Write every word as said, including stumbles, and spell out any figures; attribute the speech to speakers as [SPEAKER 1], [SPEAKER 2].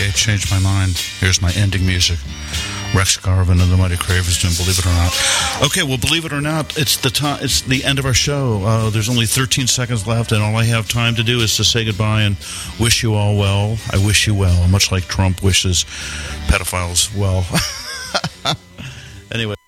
[SPEAKER 1] Okay, changed my mind. Here's my ending music. Rex Garvin and the Mighty Cravers doing Believe It or Not. Okay, well, believe it or not, it's the time. It's the end of our show. Uh, there's only thirteen seconds left, and all I have time to do is to say goodbye and wish you all well. I wish you well, much like Trump wishes pedophiles well. Anyway.